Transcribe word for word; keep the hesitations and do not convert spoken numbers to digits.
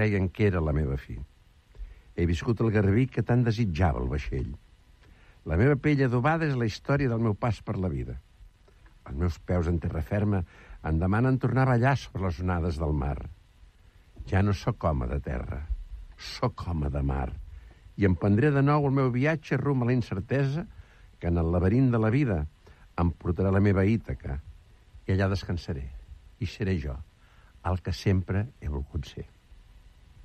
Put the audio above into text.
creien que era la meva fi. He viscut el garbí que tant desitjava el vaixell. La meva pell adobada és la història del meu pas per la vida. Els meus peus en terra ferma em demanen tornar a ballar sobre les onades del mar. Ja no sóc home de terra, sóc home de mar, i emprendré de nou el meu viatge rumb a la incertesa que en el laberint de la vida em portarà la meva Ítaca, i allà descansaré, i seré jo, el que sempre he volgut ser.